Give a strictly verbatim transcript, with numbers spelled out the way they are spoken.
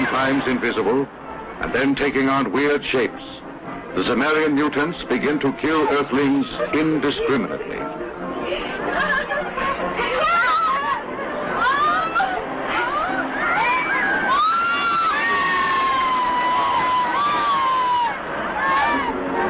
sometimes invisible, and then taking on weird shapes, the Zemarian mutants begin to kill Earthlings indiscriminately.